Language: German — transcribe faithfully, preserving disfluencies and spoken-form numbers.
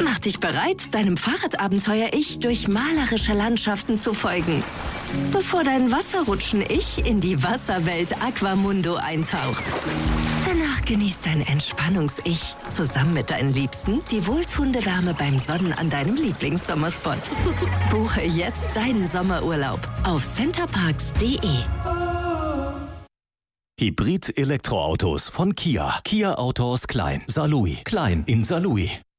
Mach dich bereit, deinem Fahrradabenteuer-Ich durch malerische Landschaften zu folgen, bevor dein Wasserrutschen-Ich in die Wasserwelt Aquamundo eintaucht. Danach genießt dein Entspannungs-Ich zusammen mit deinen Liebsten die wohltuende Wärme beim Sonnen an deinem Lieblingssommerspot. Buche jetzt deinen Sommerurlaub auf centerparks punkt de. Hybrid-Elektroautos von Kia. Kia Autos Klein. Saarlouis. Klein in Saarlouis.